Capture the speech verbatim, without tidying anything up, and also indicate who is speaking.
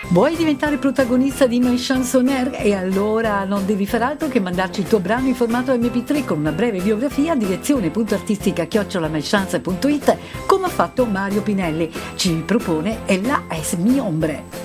Speaker 1: Vuoi diventare protagonista di My Chance on Air? E allora non devi fare altro che mandarci il tuo brano in formato emme pi tre con una breve biografia a direzione punto artistica chiocciola mychance punto it, come ha fatto Mario Pinelli. Ci propone Ella es mi hombre.